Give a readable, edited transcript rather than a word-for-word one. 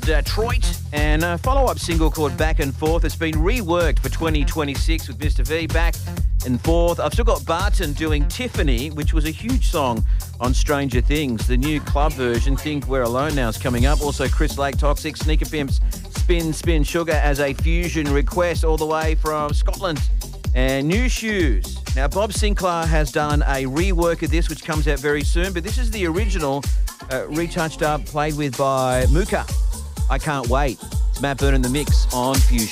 Detroit, and a follow-up single called Back and Forth. It's been reworked for 2026 with Mr. V. Back and Forth. I've still got Barton doing Tiffany, which was a huge song on Stranger Things. The new club version, Think We're Alone Now, is coming up. Also, Chris Lake, Toxic, Sneaker Pimps, Spin Spin Sugar as a fusion request all the way from Scotland. And New Shoes. Now, Bob Sinclair has done a rework of this, which comes out very soon, but this is the original, retouched up, played with by Mooka. I Can't Wait. It's Matt Byrne in the mix on Fusion.